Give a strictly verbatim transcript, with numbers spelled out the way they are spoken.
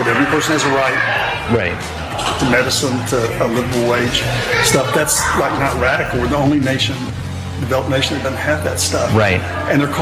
every person has a right Right. to medicine, to a livable wage stuff. That's like not radical. We're the only nation, developed nation that doesn't have that stuff. Right. And they're